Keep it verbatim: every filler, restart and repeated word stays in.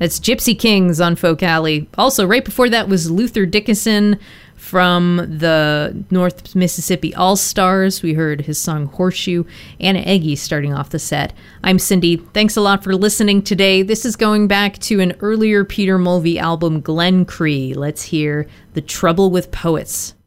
That's Gypsy Kings on Folk Alley. Also, right before that was Luther Dickinson from the North Mississippi All-Stars. We heard his song Horseshoe. Anna Eggy starting off the set. I'm Cindy. Thanks a lot for listening today. This is going back to an earlier Peter Mulvey album, Glen Cree. Let's hear The Trouble with Poets.